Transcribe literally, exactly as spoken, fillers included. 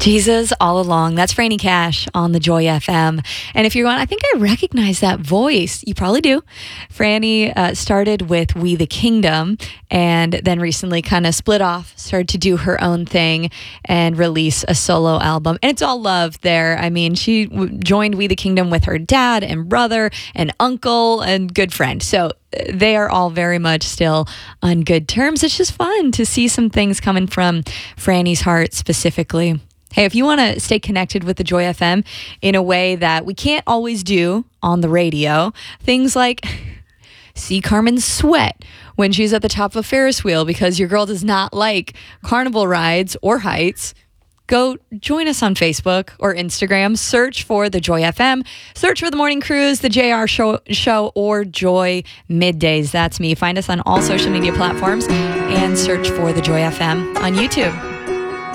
Jesus all along. That's Franny Cash on the Joy F M. And if you're going, I think I recognize that voice. You probably do. Franny uh, started with We the Kingdom and then recently kind of split off, started to do her own thing and release a solo album. And it's all love there. I mean, she w- joined We the Kingdom with her dad and brother and uncle and good friend. So they are all very much still on good terms. It's just fun to see some things coming from Franny's heart specifically. Hey, if you want to stay connected with the Joy F M in a way that we can't always do on the radio, things like see Carmen sweat when she's at the top of a Ferris wheel because your girl does not like carnival rides or heights, go join us on Facebook or Instagram. Search for the Joy F M. Search for the Morning Cruise, the J R Show, show or Joy Middays. That's me. Find us on all social media platforms and search for the Joy F M on YouTube.